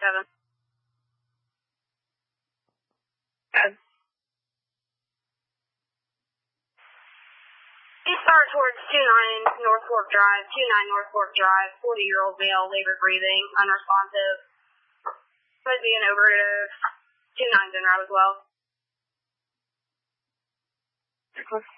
7. Eastbound towards 29 North Fork Drive, 29 North Fork Drive, 40-year-old male, labored breathing, unresponsive. Might be an overdose. 29's en route as well.